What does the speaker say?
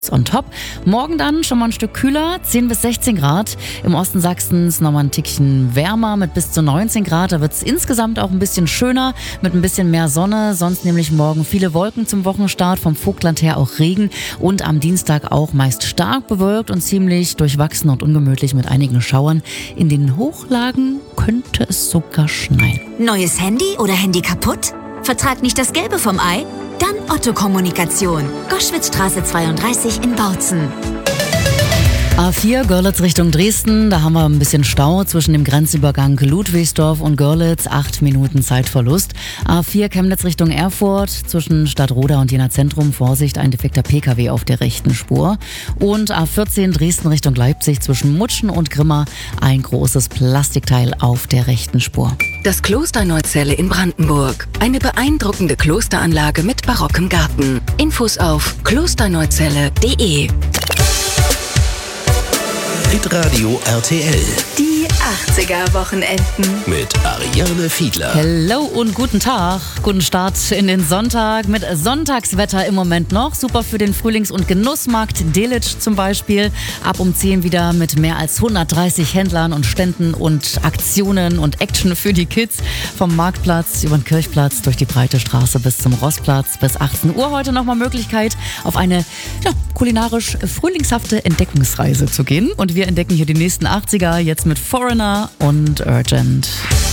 On top. Morgen dann schon mal ein Stück kühler, 10 bis 16 Grad. Im Osten Sachsens nochmal ein Tickchen wärmer mit bis zu 19 Grad. Da wird es insgesamt auch ein bisschen schöner mit ein bisschen mehr Sonne. Sonst nämlich morgen viele Wolken zum Wochenstart, vom Vogtland her auch Regen. Und am Dienstag auch meist stark bewölkt und ziemlich durchwachsen und ungemütlich mit einigen Schauern. In den Hochlagen könnte es sogar schneien. Neues Handy oder Handy kaputt? Vertrag nicht das Gelbe vom Ei? Dann Otto Kommunikation. Goschwitzstraße 32 in Bautzen. A4 Görlitz Richtung Dresden, da haben wir ein bisschen Stau zwischen dem Grenzübergang Ludwigsdorf und Görlitz, 8 Minuten Zeitverlust. A4 Chemnitz Richtung Erfurt, zwischen Stadtroda und Jena Zentrum, Vorsicht, ein defekter Pkw auf der rechten Spur. Und A14 Dresden Richtung Leipzig, zwischen Mutschen und Grimma, ein großes Plastikteil auf der rechten Spur. Das Kloster Neuzelle in Brandenburg. Eine beeindruckende Klosteranlage mit barockem Garten. Infos auf klosterneuzelle.de. Hitradio RTL. Die 80er-Wochenenden. Mit Ariane Fiedler. Hello und guten Tag. Guten Start in den Sonntag mit Sonntagswetter im Moment noch. Super für den Frühlings- und Genussmarkt Delitzsch zum Beispiel. Ab um 10 wieder mit mehr als 130 Händlern und Ständen und Aktionen und Action für die Kids. Vom Marktplatz über den Kirchplatz durch die breite Straße bis zum Rossplatz. Bis 18 Uhr heute nochmal Möglichkeit, auf eine kulinarisch frühlingshafte Entdeckungsreise zu gehen. Und wir entdecken hier die nächsten 80er jetzt mit Foreigner und Urgent.